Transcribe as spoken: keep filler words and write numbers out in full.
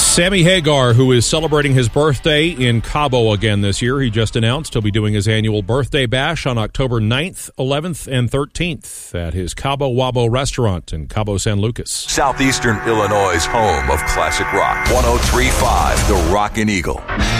Sammy Hagar, who is celebrating his birthday in Cabo again this year. He just announced he'll be doing his annual birthday bash on October ninth, eleventh, and thirteenth at his Cabo Wabo restaurant in Cabo San Lucas. Southeastern Illinois' home of classic rock. one oh three point five The Rockin' Eagle.